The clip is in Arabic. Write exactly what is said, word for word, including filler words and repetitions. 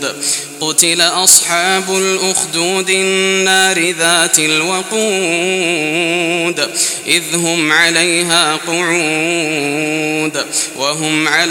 قتل أصحاب الأخدود النار ذات الوقود إذ هم عليها قعود وهم على